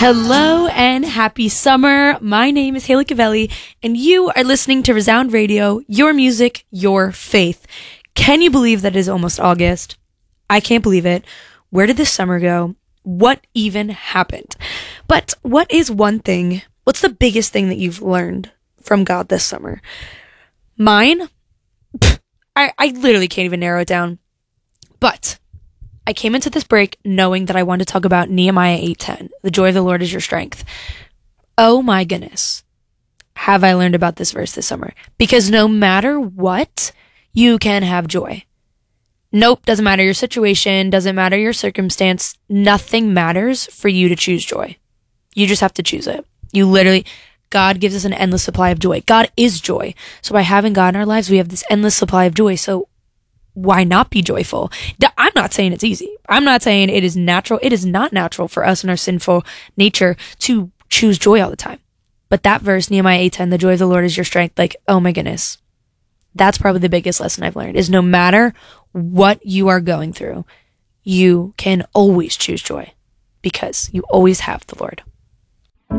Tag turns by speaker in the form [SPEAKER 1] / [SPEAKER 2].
[SPEAKER 1] Hello and happy summer. My name is Haley Cavelli, and you are listening to Resound Radio, your music, your faith. Can you believe that it is almost August? I can't believe it. Where did this summer go? What even happened? But what's the biggest thing that you've learned from God this summer? Mine? I literally can't even narrow it down. But I came into this break knowing that I wanted to talk about Nehemiah 8:10. The joy of the Lord is your strength. Oh my goodness. Have I learned about this verse this summer? Because no matter what, you can have joy. Nope, doesn't matter your situation, doesn't matter your circumstance. Nothing matters for you to choose joy. You just have to choose it. God gives us an endless supply of joy. God is joy. So by having God in our lives, we have this endless supply of joy. So why not be joyful? I'm not saying it's easy. I'm not saying it is natural. It is not natural for us in our sinful nature to choose joy all the time. But that verse, Nehemiah 8:10, the joy of the Lord is your strength. Like, oh my goodness. That's probably the biggest lesson I've learned is no matter what you are going through, you can always choose joy because you always have the Lord.